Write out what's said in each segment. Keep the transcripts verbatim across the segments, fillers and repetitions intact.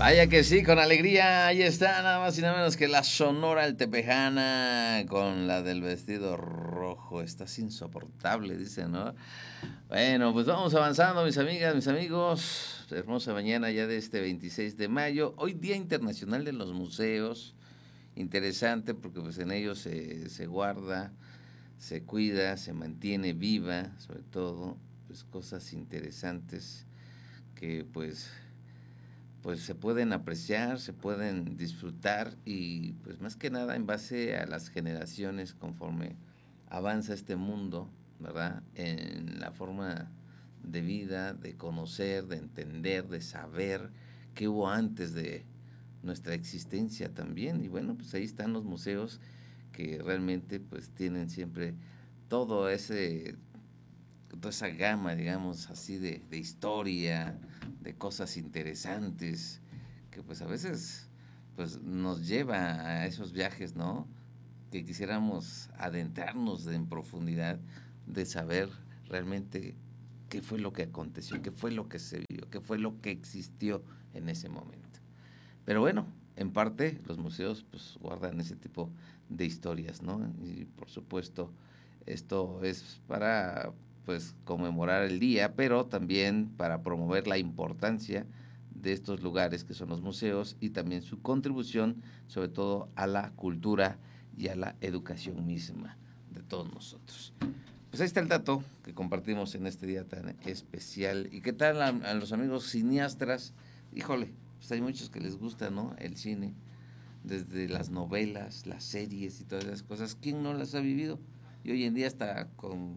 Vaya que sí, con alegría, ahí está, nada más y nada menos que la Sonora Altepejana con la del vestido rojo. Estás insoportable, dice, ¿no? Bueno, pues vamos avanzando, mis amigas, mis amigos. Hermosa mañana ya de este veintiséis de mayo. Hoy Día Internacional de los Museos. Interesante porque pues en ellos se, se guarda, se cuida, se mantiene viva, sobre todo, pues cosas interesantes que pues pues se pueden apreciar, se pueden disfrutar y pues más que nada en base a las generaciones conforme avanza este mundo, ¿verdad? En la forma de vida, de conocer, de entender, de saber qué hubo antes de nuestra existencia también. Y bueno, pues ahí están los museos que realmente pues tienen siempre todo ese toda esa gama, digamos, así de, de historia, de cosas interesantes, que pues a veces pues nos lleva a esos viajes, ¿no? Que quisiéramos adentrarnos en profundidad de saber realmente qué fue lo que aconteció, qué fue lo que se vio, qué fue lo que existió en ese momento. Pero bueno, en parte los museos pues guardan ese tipo de historias, ¿no? Y por supuesto, esto es para pues conmemorar el día, pero también para promover la importancia de estos lugares que son los museos y también su contribución sobre todo a la cultura y a la educación misma de todos nosotros. Pues ahí está el dato que compartimos en este día tan especial. ¿Y qué tal a, a los amigos cineastas? Híjole, pues hay muchos que les gusta, ¿no? El cine, desde las novelas, las series y todas esas cosas. ¿Quién no las ha vivido? Y hoy en día está con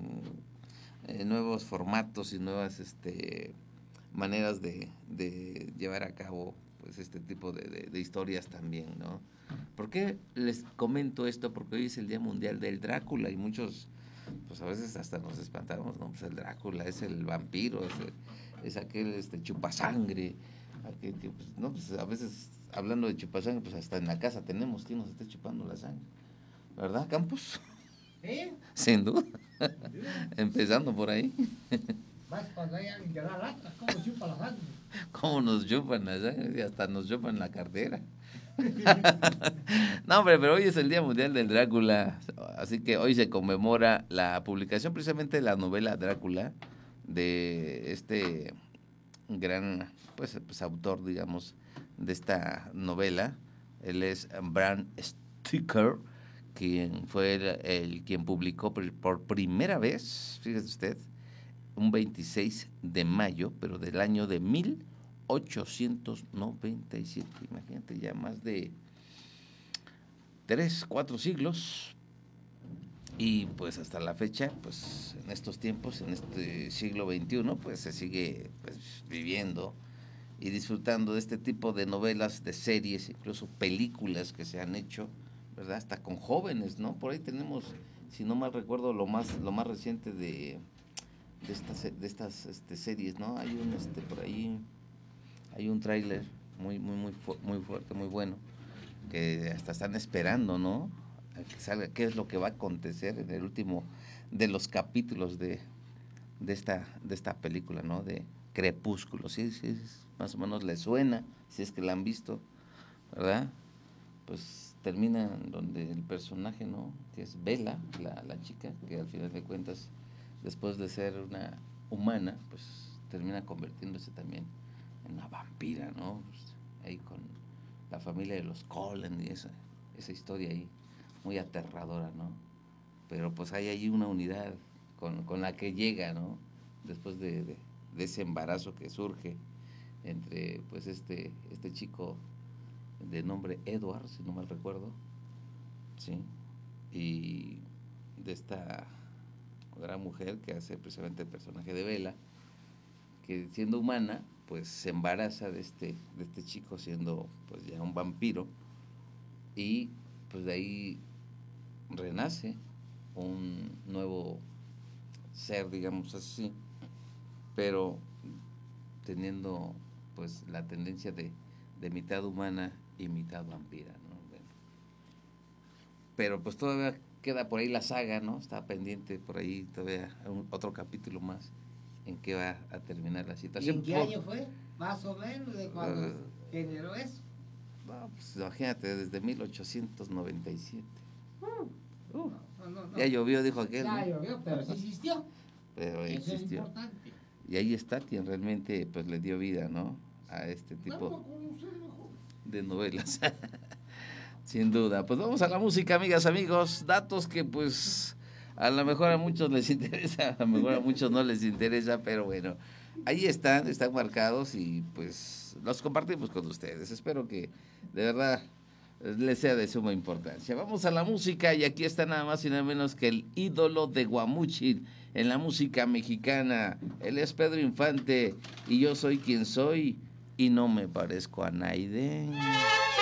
eh, nuevos formatos y nuevas este, maneras de, de llevar a cabo pues este tipo de, de, de historias también, ¿no? ¿Por qué les comento esto? Porque hoy es el Día Mundial del Drácula y muchos, pues a veces hasta nos espantamos, ¿no? Pues el Drácula es el vampiro, es, el, es aquel este, chupasangre, aquel que, pues, no, pues a veces hablando de chupasangre, pues hasta en la casa tenemos quien nos esté chupando la sangre, ¿verdad, Campos? ¿Sí? Sin duda, Sí. empezando por ahí. Más cuando hay alguien que da lata, ¿cómo chupa la sangre? ¿Cómo nos chupan la sangre? Y hasta nos chupan la cartera. No, hombre, pero hoy es el Día Mundial del Drácula, así que hoy se conmemora la publicación precisamente de la novela Drácula de este gran pues, pues autor, digamos, de esta novela. Él es Bram Stoker, quien fue el, el quien publicó por, por primera vez, fíjese usted, un veintiséis de mayo, pero del año de mil ochocientos noventa y siete. Imagínate, ya más de tres, cuatro siglos. Y pues hasta la fecha, pues en estos tiempos, en este siglo veintiuno, pues se sigue pues, viviendo y disfrutando de este tipo de novelas, de series, incluso películas que se han hecho, ¿verdad? Hasta con jóvenes, ¿no? Por ahí tenemos, si no mal recuerdo, lo más, lo más reciente de, de estas, de estas este, series, ¿no? Hay un, este, por ahí, hay un tráiler muy, muy, muy, fu muy fuerte, muy bueno, que hasta están esperando, ¿no? A que salga qué es lo que va a acontecer en el último de los capítulos de, de esta, de esta película, ¿no? De Crepúsculo, sí, sí, más o menos le suena, si es que la han visto, ¿verdad? Pues termina donde el personaje, ¿no? Que es Bella, la, la chica, que al final de cuentas, después de ser una humana, pues termina convirtiéndose también en una vampira, ¿no? Pues, ahí con la familia de los Cullen y esa, esa historia ahí, muy aterradora, ¿no? Pero pues hay ahí una unidad con, con la que llega, ¿no? Después de, de, de ese embarazo que surge entre pues este, este chico de nombre Edward, si no mal recuerdo, ¿sí? Y de esta gran mujer que hace precisamente el personaje de Bella, que siendo humana, pues se embaraza de este, de este chico siendo pues ya un vampiro y pues de ahí renace un nuevo ser, digamos así, pero teniendo pues la tendencia de, de mitad humana y mitad vampira, ¿no? Bueno, pero pues todavía queda por ahí la saga, ¿no? Está pendiente por ahí todavía un, otro capítulo más en qué va a terminar la ¿Y en situación. qué Por, año fue? Más o menos, ¿de uh, cuándo? género es? No, pues imagínate, desde mil ochocientos noventa y siete. Uh, Uh, no, no, no. Ya llovió, dijo aquel. Ya ¿no? llovió, pero sí existió. Pero Eso es existió. importante. Y ahí está quien realmente pues le dio vida, ¿no? A este tipo Bueno, con usted mejor. de novelas. Sin duda. Pues vamos a la música, amigas, amigos. Datos que pues a lo mejor a muchos les interesa, a lo mejor a muchos no les interesa, pero bueno, ahí están, están marcados y pues los compartimos con ustedes. Espero que de verdad les sea de suma importancia. Vamos a la música y aquí está nada más y nada menos que el ídolo de Guamúchil en la música mexicana. Él es Pedro Infante y yo soy quien soy y no me parezco a Naiden.